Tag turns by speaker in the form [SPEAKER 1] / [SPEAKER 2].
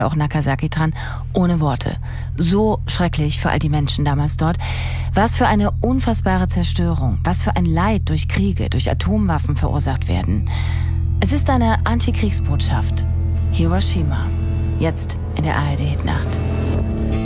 [SPEAKER 1] auch Nagasaki dran, ohne Worte. So schrecklich für all die Menschen damals dort. Was für eine unfassbare Zerstörung, was für ein Leid durch Kriege, durch Atomwaffen verursacht werden. Es ist eine Antikriegsbotschaft. Hiroshima. Jetzt in der ARD-Hitnacht.